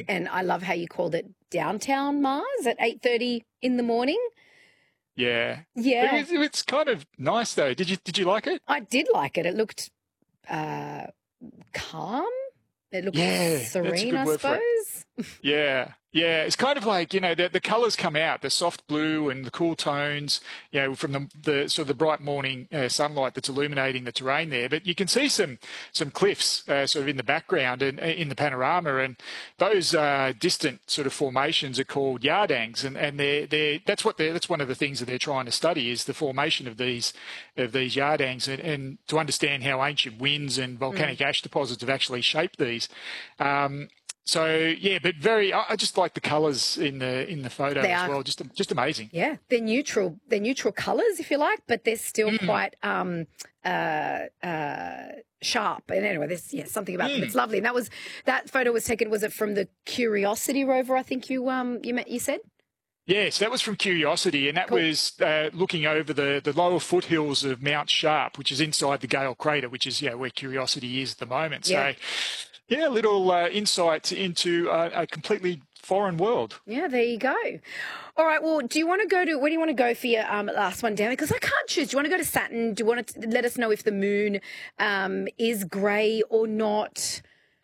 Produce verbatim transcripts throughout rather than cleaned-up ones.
and I love how you called it downtown Mars at eight thirty in the morning. Yeah. Yeah. It's, it's kind of nice, though. Did you Did you like it? I did like it. It looked uh, calm. It looked Yeah, serene, I suppose. Yeah. Yeah, it's kind of like, you know, the, the colours come out, the soft blue and the cool tones, you know, from the, the sort of the bright morning uh, sunlight that's illuminating the terrain there. But you can see some some cliffs uh, sort of in the background and uh, in the panorama, and those uh, distant sort of formations are called yardangs, and and they're they that's what they that's one of the things that they're trying to study is the formation of these of these yardangs, and, and to understand how ancient winds and volcanic mm. ash deposits have actually shaped these. Um, So yeah, but very. I just like the colours in the in the photo they as are, well. Just just amazing. Yeah, they're neutral. They're neutral colours, if you like, but they're still mm. quite um, uh, uh, sharp. And anyway, there's yeah something about mm. them. It's lovely. And that was that photo was taken. Was it from the Curiosity rover? I think you um you met, you said. Yes, that was from Curiosity, and that cool. was uh, looking over the, the lower foothills of Mount Sharp, which is inside the Gale Crater, which is yeah where Curiosity is at the moment. Yeah. So. Yeah, a little uh, insight into uh, a completely foreign world. Yeah, there you go. All right, well, do you want to go to, where do you want to go for your um, last one, Dan? Because I can't choose. Do you want to go to Saturn? Do you want to let us know if the moon um, is grey or not?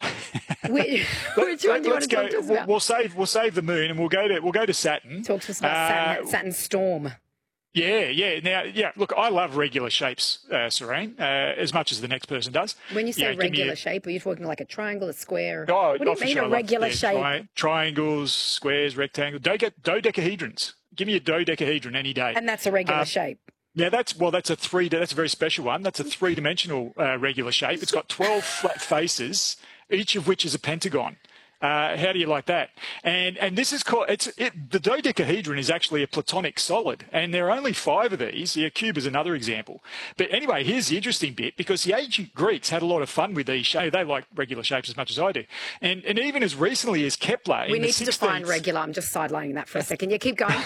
which, which one do you want to go. talk to us we'll, about? We'll save, we'll save the moon and we'll go to, we'll go to Saturn. Talk to us about Saturn, uh, Saturn's storm. Yeah, yeah. Now, yeah, look, I love regular shapes, uh, Serene, uh, as much as the next person does. When you say yeah, regular a... shape, are you talking like a triangle, a square? Oh, what do you oh, mean sure, a regular love, yeah, shape? Tri triangles, squares, rectangles, dode dodecahedrons. Give me a dodecahedron any day. And that's a regular um, shape. Yeah, that's well. That's a three. That's a very special one. That's a three-dimensional uh, regular shape. It's got twelve flat faces, each of which is a pentagon. Uh, how do you like that? And and this is called it's it, the dodecahedron is actually a platonic solid, and there are only five of these. The cube is another example. But anyway, here's the interesting bit, because the ancient Greeks had a lot of fun with these shapes. They like regular shapes as much as I do, and and even as recently as Kepler, we in need the to sixteenth... define regular. I'm just sidelining that for a second. Yeah, keep going.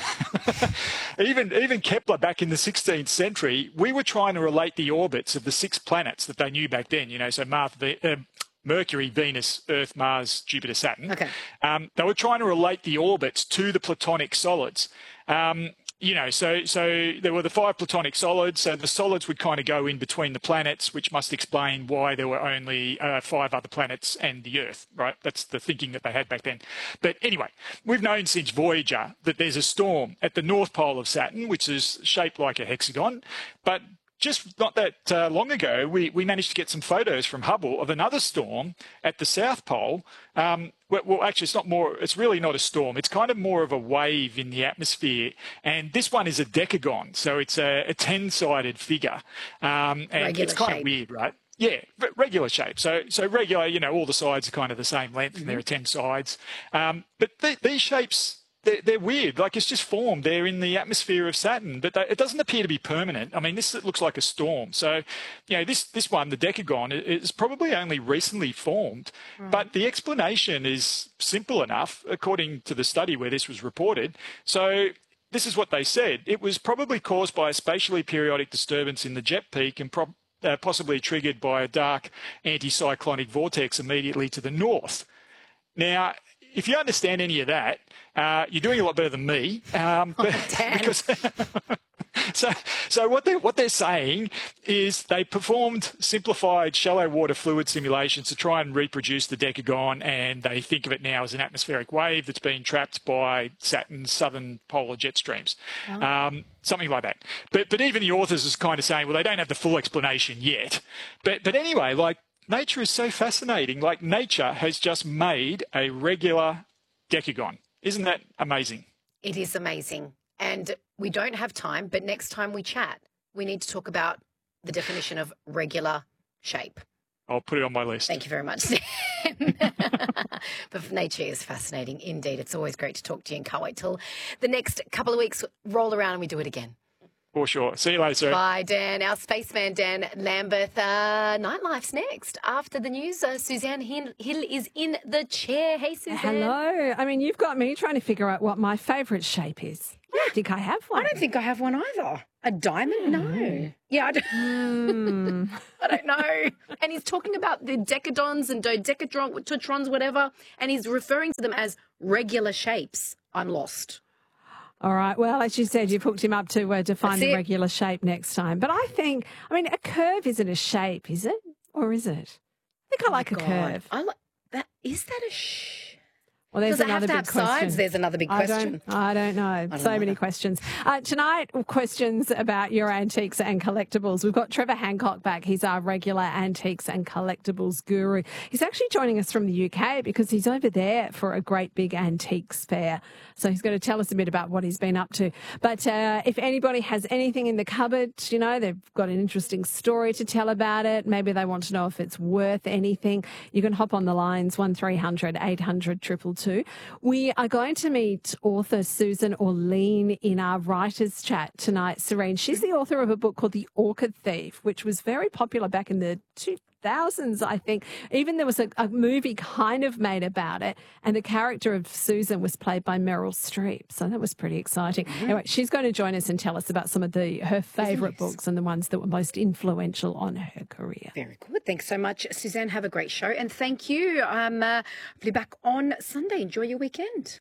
even even Kepler back in the sixteenth century, we were trying to relate the orbits of the six planets that they knew back then. You know, so Mars. Uh, Mercury, Venus, Earth, Mars, Jupiter, Saturn. Okay. Um, they were trying to relate the orbits to the platonic solids. Um, you know, so so there were the five platonic solids. So the solids would kind of go in between the planets, which must explain why there were only uh, five other planets and the Earth, right? That's the thinking that they had back then. But anyway, we've known since Voyager that there's a storm at the north pole of Saturn, which is shaped like a hexagon, but just not that uh, long ago, we, we managed to get some photos from Hubble of another storm at the South Pole. Um, well, well, actually, it's not more. It's really not a storm. It's kind of more of a wave in the atmosphere. And this one is a decagon, so it's a, a ten-sided figure. Um, and regular it's kind shape. of weird, right? Yeah, regular shape. So, so regular. You know, all the sides are kind of the same length, mm-hmm. and there are ten sides. Um, but th these shapes. They're, they're weird, like it's just formed. They're in the atmosphere of Saturn, but they, it doesn't appear to be permanent. I mean, this looks like a storm. So, you know, this, this one, the decagon, is probably only recently formed, right. But the explanation is simple enough, according to the study where this was reported. So this is what they said. It was probably caused by a spatially periodic disturbance in the jet peak and pro uh, possibly triggered by a dark anticyclonic vortex immediately to the north. Now, if you understand any of that, uh, you're doing a lot better than me. Um, oh, because so, so what they're what they're saying is they performed simplified shallow water fluid simulations to try and reproduce the decagon, and they think of it now as an atmospheric wave that's being trapped by Saturn's southern polar jet streams, oh. um, something like that. But but even the authors is kind of saying, well, they don't have the full explanation yet. But but anyway, like. Nature is so fascinating. Like nature has just made a regular decagon. Isn't that amazing? It is amazing. And we don't have time, but next time we chat, we need to talk about the definition of regular shape. I'll put it on my list. Thank you very much. But nature is fascinating indeed. It's always great to talk to you, and can't wait till the next couple of weeks roll around and we do it again. For sure. See you later, sir. Bye, Dan. Our spaceman, Dan Lambeth. Uh, Nightlife's next. After the news, uh, Suzanne Hill, Hill is in the chair. Hey, Suzanne. Hello. I mean, you've got me trying to figure out what my favourite shape is. Yeah. think I have one. I don't think I have one either. A diamond? No. Yeah, I don't, Mm. I don't know. And he's talking about the decadons and dodecatrons, whatever, and he's referring to them as regular shapes. I'm lost. All right. Well, as you said, you've hooked him up to uh, define That's the it. regular shape next time. But I think, I mean, a curve isn't a shape, is it? Or is it? I think I like a God, curve. I like that. Is that a sh? Well, there's Does it another have to big have question. sides? There's another big I question. don't, I don't know. don't so know. many questions. Uh, tonight, questions about your antiques and collectibles. We've got Trevor Hancock back. He's our regular antiques and collectibles guru. He's actually joining us from the U K because he's over there for a great big antiques fair. So he's going to tell us a bit about what he's been up to. But uh, if anybody has anything in the cupboard, you know, they've got an interesting story to tell about it. Maybe they want to know if it's worth anything. You can hop on the lines, one three hundred eight hundred two two two. We We are going to meet author Susan Orlean in our writers' chat tonight, Serene. She's the author of a book called The Orchid Thief, which was very popular back in the two thousands, I think. Even there was a, a movie kind of made about it, and the character of Susan was played by Meryl Streep. So that was pretty exciting. Mm-hmm. Anyway, she's going to join us and tell us about some of the her favourite books and the ones that were most influential on her career. Very good. Thanks so much, Suzanne. Have a great show. And thank you. I'm uh, be back on Sunday. Enjoy your weekend.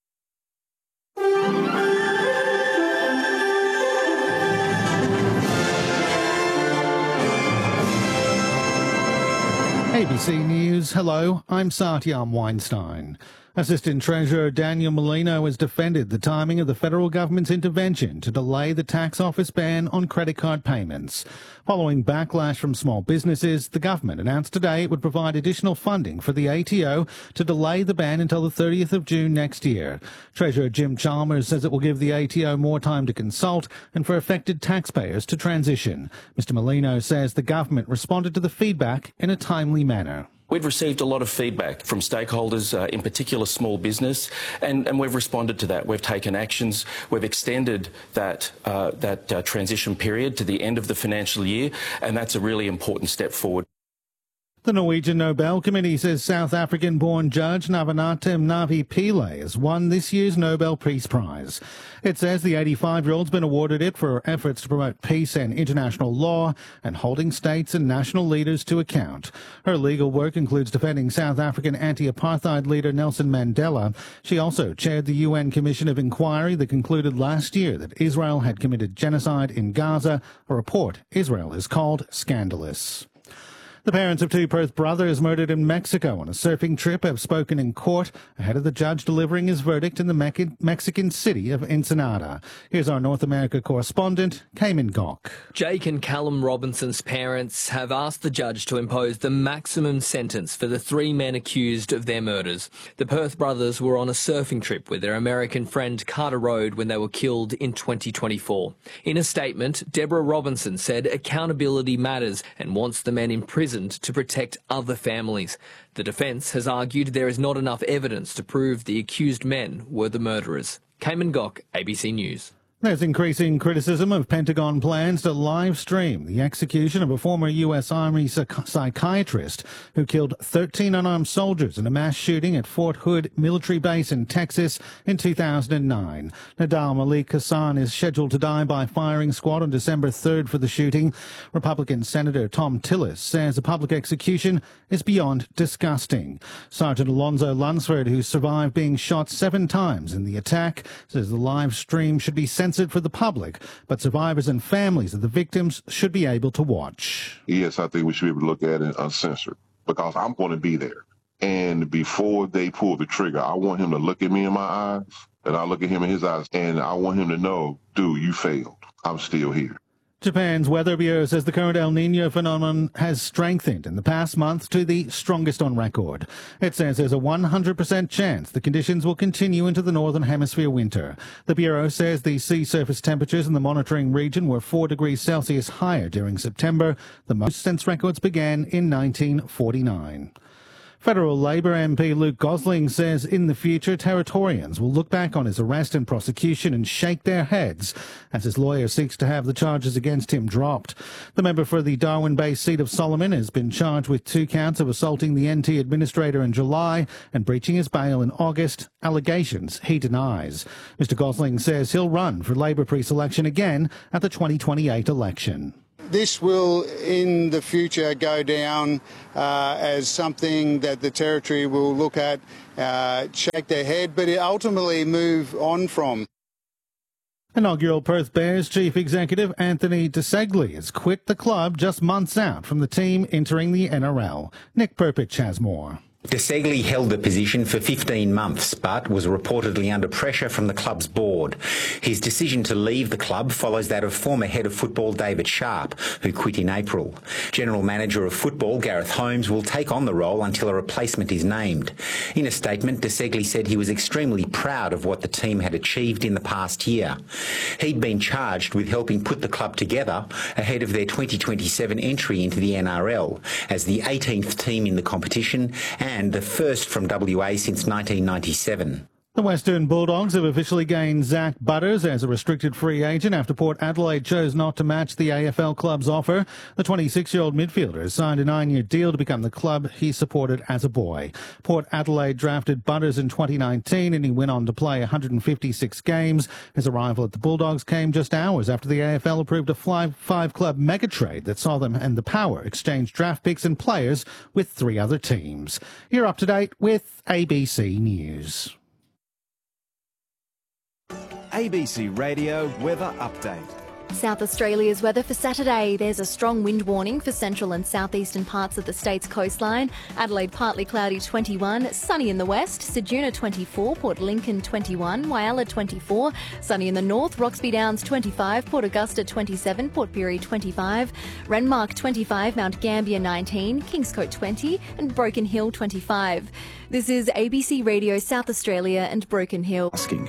A B C News, hello, I'm Satyam Weinstein. Assistant Treasurer Daniel Molino has defended the timing of the federal government's intervention to delay the tax office ban on credit card payments. Following backlash from small businesses, the government announced today it would provide additional funding for the A T O to delay the ban until the thirtieth of June next year. Treasurer Jim Chalmers says it will give the A T O more time to consult and for affected taxpayers to transition. Mister Molino says the government responded to the feedback in a timely manner. We've received a lot of feedback from stakeholders, uh, in particular small business, and, and we've responded to that. We've taken actions. We've extended that, uh, that uh, transition period to the end of the financial year, and that's a really important step forward. The Norwegian Nobel Committee says South African-born judge Navenatim Navi Pillay has won this year's Nobel Peace Prize. It says the eighty-five-year-old's been awarded it for efforts to promote peace and international law and holding states and national leaders to account. Her legal work includes defending South African anti-apartheid leader Nelson Mandela. She also chaired the U N Commission of Inquiry that concluded last year that Israel had committed genocide in Gaza, a report Israel has called scandalous. The parents of two Perth brothers murdered in Mexico on a surfing trip have spoken in court ahead of the judge delivering his verdict in the Me- Mexican city of Ensenada. Here's our North America correspondent, Cayman Gok. Jake and Callum Robinson's parents have asked the judge to impose the maximum sentence for the three men accused of their murders. The Perth brothers were on a surfing trip with their American friend Carter Road when they were killed in twenty twenty-four. In a statement, Deborah Robinson said accountability matters and wants the men imprisoned to protect other families. The defence has argued there is not enough evidence to prove the accused men were the murderers. Cayman Gok, A B C News. There's increasing criticism of Pentagon plans to live stream the execution of a former U S Army psych- psychiatrist who killed thirteen unarmed soldiers in a mass shooting at Fort Hood military base in Texas in two thousand nine. Nadal Malik Hassan is scheduled to die by firing squad on December third for the shooting. Republican Senator Tom Tillis says the public execution is beyond disgusting. Sergeant Alonzo Lunsford, who survived being shot seven times in the attack, says the live stream should be censored for the public, but survivors and families of the victims should be able to watch. Yes, I think we should be able to look at it uncensored because I'm going to be there. And before they pull the trigger, I want him to look at me in my eyes, and I look at him in his eyes, and I want him to know, dude, you failed. I'm still here. Japan's Weather Bureau says the current El Niño phenomenon has strengthened in the past month to the strongest on record. It says there's a one hundred percent chance the conditions will continue into the northern hemisphere winter. The Bureau says the sea surface temperatures in the monitoring region were four degrees Celsius higher during September, the most since records began in nineteen forty-nine. Federal Labor M P Luke Gosling says in the future Territorians will look back on his arrest and prosecution and shake their heads as his lawyer seeks to have the charges against him dropped. The member for the Darwin-based seat of Solomon has been charged with two counts of assaulting the N T administrator in July and breaching his bail in August, allegations he denies. Mister Gosling says he'll run for Labor pre-selection again at the twenty twenty-eight election. This will, in the future, go down uh, as something that the Territory will look at, uh, shake their head, but ultimately move on from. Inaugural Perth Bears chief executive Anthony De Segli has quit the club just months out from the team entering the N R L. Nick Perpich has more. De Segli held the position for fifteen months but was reportedly under pressure from the club's board. His decision to leave the club follows that of former head of football David Sharp, who quit in April. General Manager of Football Gareth Holmes will take on the role until a replacement is named. In a statement, De Segli said he was extremely proud of what the team had achieved in the past year. He'd been charged with helping put the club together ahead of their twenty twenty-seven entry into the N R L as the eighteenth team in the competition and and the first from W A since nineteen ninety-seven. The Western Bulldogs have officially gained Zach Butters as a restricted free agent after Port Adelaide chose not to match the A F L club's offer. The twenty-six-year-old midfielder has signed a nine-year deal to become the club he supported as a boy. Port Adelaide drafted Butters in twenty nineteen and he went on to play one hundred fifty-six games. His arrival at the Bulldogs came just hours after the A F L approved a five-club mega trade that saw them and the Power exchange draft picks and players with three other teams. You're up to date with A B C News. A B C Radio Weather Update. South Australia's weather for Saturday. There's a strong wind warning for central and southeastern parts of the state's coastline. Adelaide partly cloudy twenty-one, sunny in the west, Ceduna twenty-four, Port Lincoln twenty-one, Whyalla twenty-four, sunny in the north, Roxby Downs twenty-five, Port Augusta twenty-seven, Port Pirie twenty-five, Renmark twenty-five, Mount Gambier nineteen, Kingscote twenty and Broken Hill twenty-five. This is A B C Radio South Australia and Broken Hill. Asking.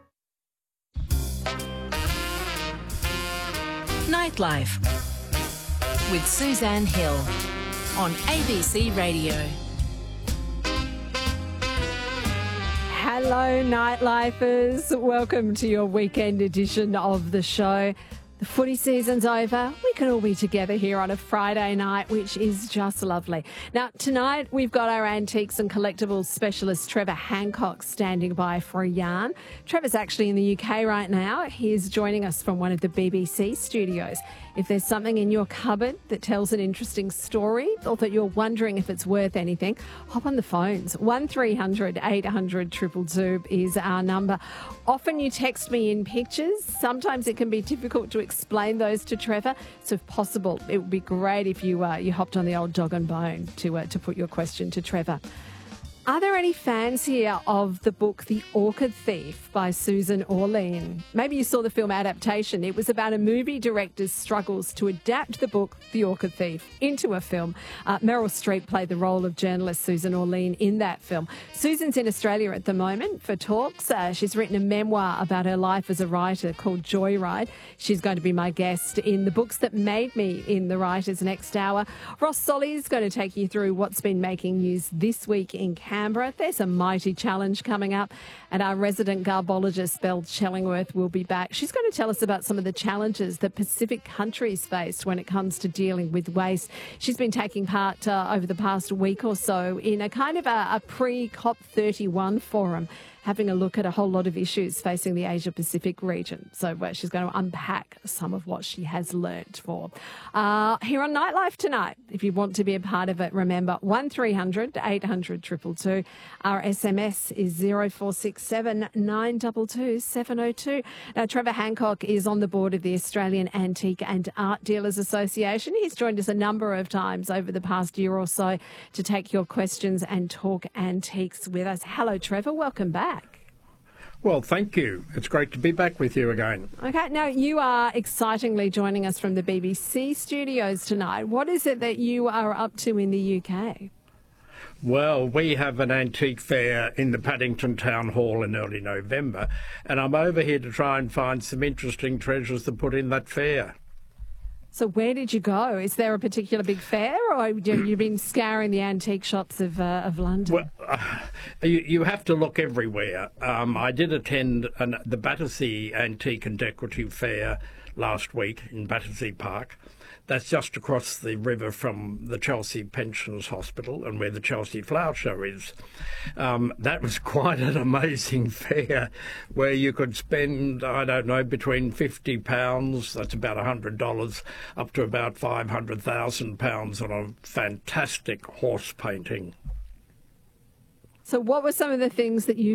Nightlife with Suzanne Hill on A B C Radio. Hello, Nightlifers. Welcome to your weekend edition of the show. The footy season's over. We can all be together here on a Friday night, which is just lovely. Now, tonight we've got our antiques and collectibles specialist Trevor Hancock standing by for a yarn. Trevor's actually in the U K right now. He's joining us from one of the B B C studios. If there's something in your cupboard that tells an interesting story or that you're wondering if it's worth anything, hop on the phones. one three hundred eight hundred two two two is our number. Often you text me in pictures. Sometimes it can be difficult to explain those to Trevor. So if possible, it would be great if you uh, you hopped on the old dog and bone to, uh, to put your question to Trevor. Are there any fans here of the book The Orchid Thief by Susan Orlean? Maybe you saw the film adaptation. It was about a movie director's struggles to adapt the book The Orchid Thief into a film. Uh, Meryl Streep played the role of journalist Susan Orlean in that film. Susan's in Australia at the moment for talks. Uh, she's written a memoir about her life as a writer called Joyride. She's going to be my guest in the Books That Made Me in the Writers Next Hour. Ross Solly is going to take you through what's been making news this week in Canberra. There's a mighty challenge coming up, and our resident garbologist Belle Chellingworth will be back. She's going to tell us about some of the challenges that Pacific countries face when it comes to dealing with waste. She's been taking part uh, over the past week or so in a kind of a, a pre-COP thirty-one forum, having a look at a whole lot of issues facing the Asia-Pacific region. So uh, she's going to unpack some of what she has learnt for. Uh, here on Nightlife tonight, if you want to be a part of it, remember one three hundred eight hundred two two two. Our S M S is zero four six seven nine two two seven zero two. Now, Trevor Hancock is on the board of the Australian Antique and Art Dealers Association. He's joined us a number of times over the past year or so to take your questions and talk antiques with us. Hello, Trevor. Welcome back. Well, thank you. It's great to be back with you again. Okay, now you are excitingly joining us from the B B C studios tonight. What is it that you are up to in the U K? Well, we have an antique fair in the Paddington Town Hall in early November, and I'm over here to try and find some interesting treasures to put in that fair. So where did you go? Is there a particular big fair, or have you been scouring the antique shops of uh, of London? Well, uh, you, you have to look everywhere. Um, I did attend an, the Battersea Antique and Decorative Fair last week in Battersea Park. That's just across the river from the Chelsea Pensions Hospital and where the Chelsea Flower Show is. Um, that was quite an amazing fair where you could spend, I don't know, between fifty pounds, that's about one hundred dollars, up to about five hundred thousand pounds on a fantastic horse painting. So what were some of the things that you